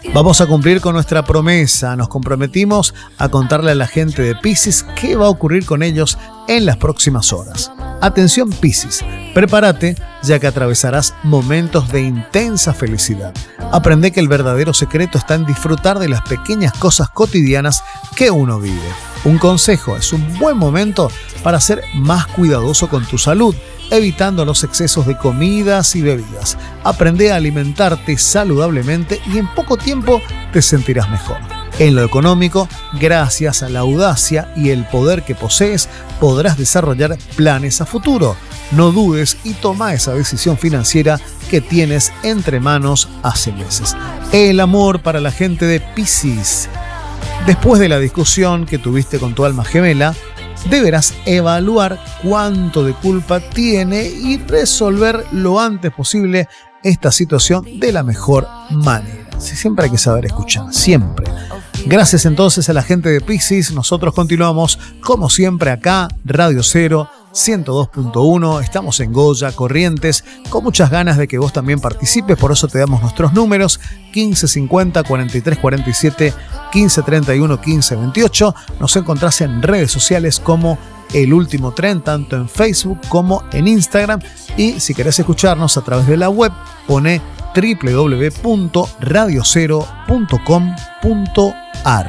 Vamos a cumplir con nuestra promesa. Nos comprometimos a contarle a la gente de Piscis qué va a ocurrir con ellos en las próximas horas. Atención Piscis, prepárate ya que atravesarás momentos de intensa felicidad. Aprende que el verdadero secreto está en disfrutar de las pequeñas cosas cotidianas que uno vive. Un consejo: es un buen momento para ser más cuidadoso con tu salud, evitando los excesos de comidas y bebidas. Aprende a alimentarte saludablemente y en poco tiempo te sentirás mejor. En lo económico, gracias a la audacia y el poder que posees, podrás desarrollar planes a futuro. No dudes y toma esa decisión financiera que tienes entre manos hace meses. El amor para la gente de Piscis. Después de la discusión que tuviste con tu alma gemela, deberás evaluar cuánto de culpa tiene y resolver lo antes posible esta situación de la mejor manera. Siempre hay que saber escuchar, siempre. Gracias entonces a la gente de Piscis. Nosotros continuamos como siempre acá, Radio 0, 102.1. Estamos en Goya, Corrientes, con muchas ganas de que vos también participes. Por eso te damos nuestros números: 1550 43 47 15 31 15 28. Nos encontrás en redes sociales como El Último Tren, tanto en Facebook como en Instagram. Y si querés escucharnos a través de la web, pone www.radiocero.com.ar.